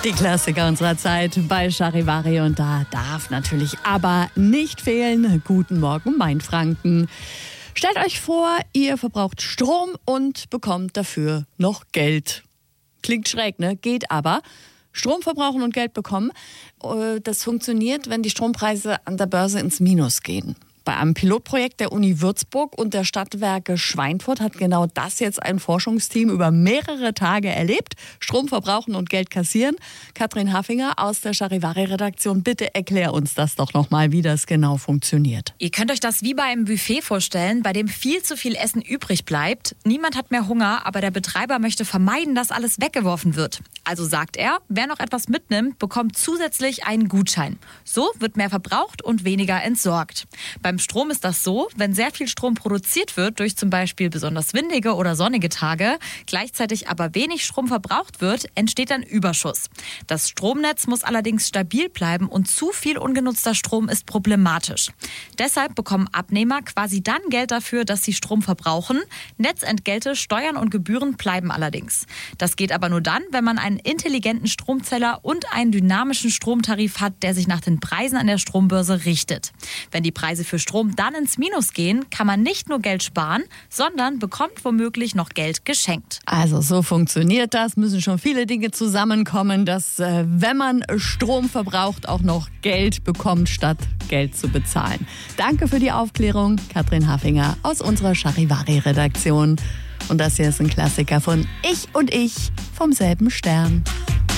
Die Klassiker unserer Zeit bei Charivari und da darf natürlich aber nicht fehlen. Guten Morgen, Mainfranken. Stellt euch vor, ihr verbraucht Strom und bekommt dafür noch Geld. Klingt schräg, ne? Geht aber. Strom verbrauchen und Geld bekommen, das funktioniert, wenn die Strompreise an der Börse ins Minus gehen. Bei einem Pilotprojekt der Uni Würzburg und der Stadtwerke Schweinfurt hat genau das jetzt ein Forschungsteam über mehrere Tage erlebt. Strom verbrauchen und Geld kassieren. Katrin Haffinger aus der Charivari-Redaktion, bitte erklär uns das doch nochmal, wie das genau funktioniert. Ihr könnt euch das wie bei einem Buffet vorstellen, bei dem viel zu viel Essen übrig bleibt. Niemand hat mehr Hunger, aber der Betreiber möchte vermeiden, dass alles weggeworfen wird. Also sagt er, wer noch etwas mitnimmt, bekommt zusätzlich einen Gutschein. So wird mehr verbraucht und weniger entsorgt. Beim Strom ist das so, wenn sehr viel Strom produziert wird durch zum Beispiel besonders windige oder sonnige Tage, gleichzeitig aber wenig Strom verbraucht wird, entsteht ein Überschuss. Das Stromnetz muss allerdings stabil bleiben und zu viel ungenutzter Strom ist problematisch. Deshalb bekommen Abnehmer quasi dann Geld dafür, dass sie Strom verbrauchen. Netzentgelte, Steuern und Gebühren bleiben allerdings. Das geht aber nur dann, wenn man einen intelligenten Stromzähler und einen dynamischen Stromtarif hat, der sich nach den Preisen an der Strombörse richtet. Wenn die Preise für Strom dann ins Minus gehen, kann man nicht nur Geld sparen, sondern bekommt womöglich noch Geld geschenkt. Also so funktioniert das, müssen schon viele Dinge zusammenkommen, dass wenn man Strom verbraucht, auch noch Geld bekommt, statt Geld zu bezahlen. Danke für die Aufklärung, Katrin Haffinger aus unserer Charivari-Redaktion. Und das hier ist ein Klassiker von Ich und Ich vom selben Stern.